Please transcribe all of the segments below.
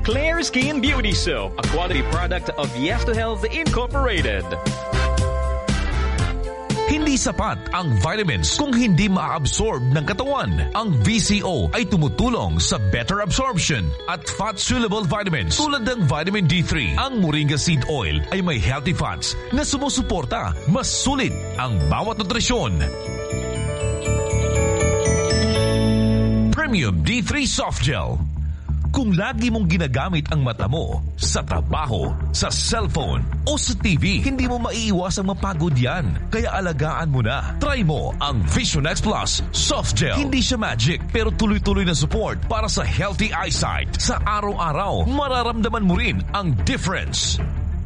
Claire Skin Beauty Soap, a quality product of Yes to Health Incorporated. Hindi sapat ang vitamins kung hindi ma-absorb ng katawan. Ang VCO ay tumutulong sa better absorption at fat-soluble vitamins tulad ng vitamin D3. Ang Moringa Seed Oil ay may healthy fats na sumusuporta. Mas sulit ang bawat nutrisyon. Premium D3 Soft Gel. Kung lagi mong ginagamit ang mata mo sa trabaho, sa cellphone o sa TV, hindi mo maiiwasang mapagod yan. Kaya alagaan mo na. Try mo ang Vision X Plus Soft Gel. Hindi siya magic pero tuloy-tuloy na support para sa healthy eyesight. Sa araw-araw, mararamdaman mo rin ang difference.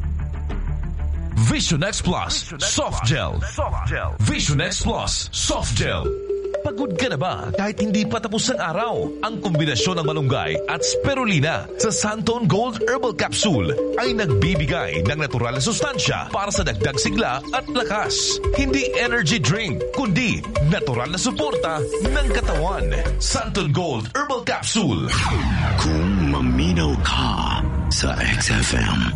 Vision X Plus Soft Gel. Vision X Plus Soft Gel. Pagod ka na ba kahit hindi pa tapos ang araw? Ang kombinasyon ng malunggay at spirulina sa Santon Gold Herbal Capsule ay nagbibigay ng natural na sustansya para sa dagdag sigla at lakas. Hindi energy drink, kundi natural na suporta ng katawan. Santon Gold Herbal Capsule. Kung maminaw ka sa XFM.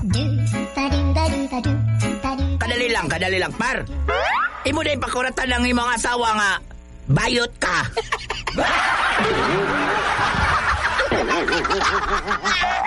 Kadali lang, par. Imo na yung pakuratan ng imong asawa nga. Bayot ka.